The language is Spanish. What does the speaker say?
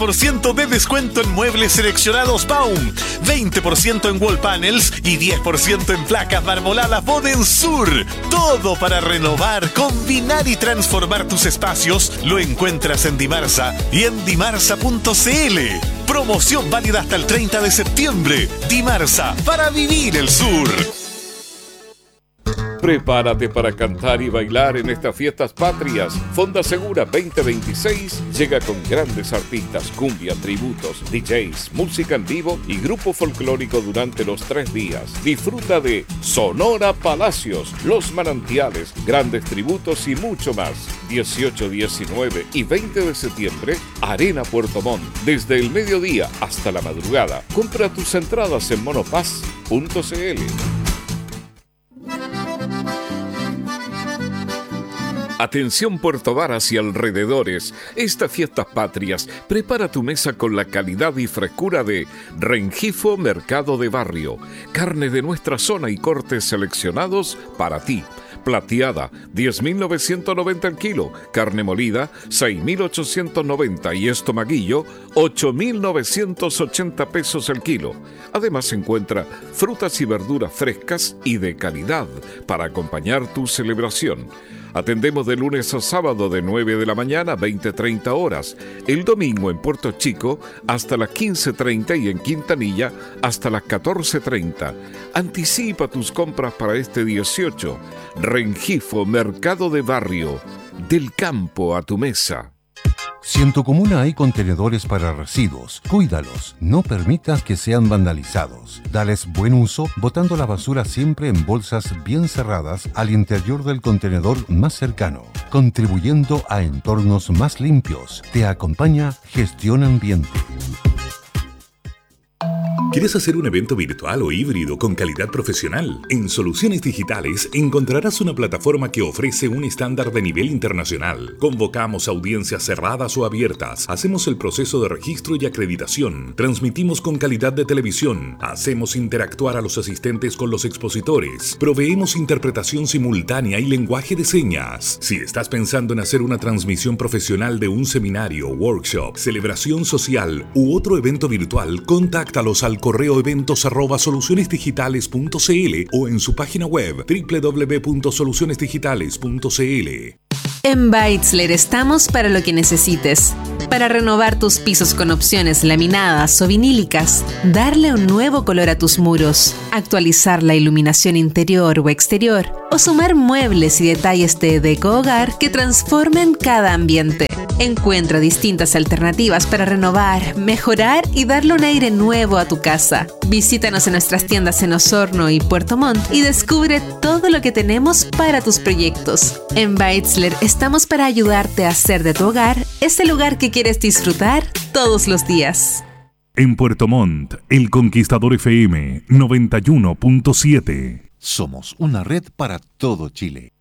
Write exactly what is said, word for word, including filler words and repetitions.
por ciento de descuento en muebles seleccionados Baum, veinte por ciento en wall panels y diez por ciento en placas marmoladas Bodensur. Todo para renovar, combinar y transformar tus espacios lo encuentras en Dimarsa y en dimarsa punto c l. Promoción válida hasta el treinta de septiembre. Dimarsa, para vivir el sur. Prepárate para cantar y bailar en estas fiestas patrias. Fonda Segura veinte veintiséis llega con grandes artistas, cumbia, tributos, D Js, música en vivo y grupo folclórico durante los tres días. Disfruta de Sonora Palacios, Los Manantiales, grandes tributos y mucho más. dieciocho, diecinueve y veinte de septiembre, Arena Puerto Montt. Desde el mediodía hasta la madrugada. Compra tus entradas en monopass punto c l. Atención Puerto Varas y alrededores. Estas fiestas patrias, prepara tu mesa con la calidad y frescura de Rengifo Mercado de Barrio. Carne de nuestra zona y cortes seleccionados para ti. Plateada, diez mil novecientos noventa el kilo. Carne molida, seis mil ochocientos noventa. Y estomaguillo, ocho mil novecientos ochenta pesos el kilo. Además se encuentra frutas y verduras frescas y de calidad para acompañar tu celebración. Atendemos de lunes a sábado de nueve de la mañana a veinte treinta horas. El domingo en Puerto Chico hasta las quince treinta y en Quintanilla hasta las catorce treinta. Anticipa tus compras para este dieciocho. Rengifo Mercado de Barrio. Del campo a tu mesa. Si en tu comuna hay contenedores para residuos, cuídalos, no permitas que sean vandalizados. Dales buen uso, botando la basura siempre en bolsas bien cerradas al interior del contenedor más cercano, contribuyendo a entornos más limpios. Te acompaña Gestión Ambiente. ¿Quieres hacer un evento virtual o híbrido con calidad profesional? En Soluciones Digitales encontrarás una plataforma que ofrece un estándar de nivel internacional. Convocamos audiencias cerradas o abiertas, hacemos el proceso de registro y acreditación, transmitimos con calidad de televisión, hacemos interactuar a los asistentes con los expositores, proveemos interpretación simultánea y lenguaje de señas. Si estás pensando en hacer una transmisión profesional de un seminario, workshop, celebración social u otro evento virtual, contáctalos al correo eventos arroba solucionesdigitales punto c l o en su página web doble u doble u doble u punto soluciones digitales punto c l. En Beitzler estamos para lo que necesites. Para renovar tus pisos con opciones laminadas o vinílicas, darle un nuevo color a tus muros, actualizar la iluminación interior o exterior, o sumar muebles y detalles de deco hogar que transformen cada ambiente. Encuentra distintas alternativas para renovar, mejorar y darle un aire nuevo a tu casa. Visítanos en nuestras tiendas en Osorno y Puerto Montt y descubre todo lo que tenemos para tus proyectos. En Beitzler estamos para ayudarte a hacer de tu hogar ese lugar que quieres disfrutar todos los días. En Puerto Montt, El Conquistador F M noventa y uno punto siete. Somos una red para todo Chile.